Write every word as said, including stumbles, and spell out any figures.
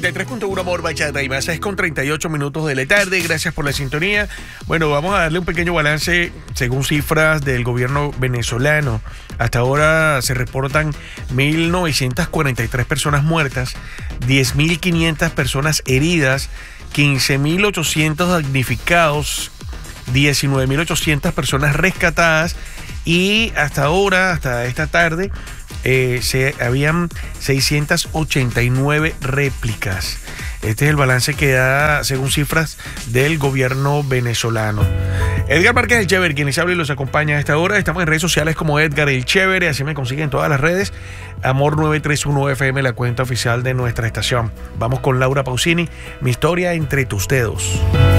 noventa y tres punto uno Amor Bachata y más, es con treinta y ocho minutos de la tarde. Gracias por la sintonía. Bueno, vamos a darle un pequeño balance según cifras del gobierno venezolano. Hasta ahora se reportan mil novecientas cuarenta y tres personas muertas, diez mil quinientas personas heridas, quince mil ochocientos damnificados, diecinueve mil ochocientas personas rescatadas y hasta ahora, hasta esta tarde, eh, se habían seiscientas ochenta y nueve réplicas. Este es el balance que da según cifras del gobierno venezolano. Edgar Márquez el Chévere, quien les habla y los acompaña a esta hora. Estamos en redes sociales como Edgar el Chévere, así me consiguen en todas las redes. Amor nueve tres uno F M, la cuenta oficial de nuestra estación. Vamos con Laura Pausini, Mi historia entre tus dedos.